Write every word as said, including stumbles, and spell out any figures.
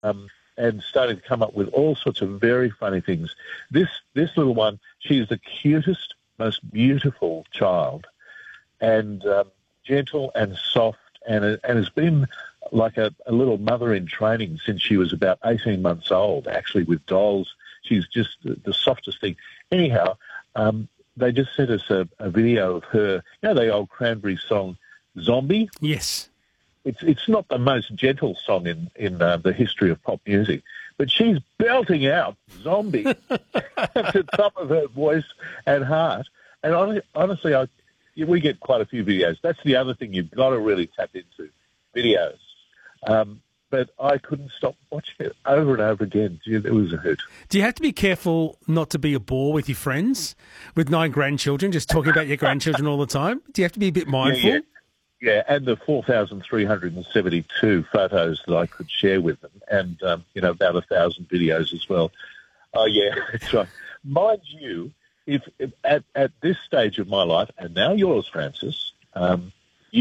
um, and starting to come up with all sorts of very funny things. This this little one, she's the cutest, most beautiful child, and um, gentle and soft, and and has been like a, a little mother in training since she was about eighteen months old, actually, with dolls. She's just the, the softest thing. Anyhow, um, they just sent us a, a video of her, you know, the old Cranberry song, Zombie? Yes. It's it's not the most gentle song in, in uh, the history of pop music, but she's belting out Zombie at the top of her voice and heart. And hon- honestly, I, we get quite a few videos. That's the other thing you've got to really tap into, videos. Um, but I couldn't stop watching it over and over again. It was a hoot. Do you have to be careful not to be a bore with your friends with nine grandchildren, just talking about your grandchildren all the time? Do you have to be a bit mindful? Yeah, yeah. Yeah, and the four thousand three hundred seventy-two photos that I could share with them, and, um, you know, about one thousand videos as well. Oh, yeah, that's right. Mind you, if, if at, at this stage of my life, and now yours, Francis, um,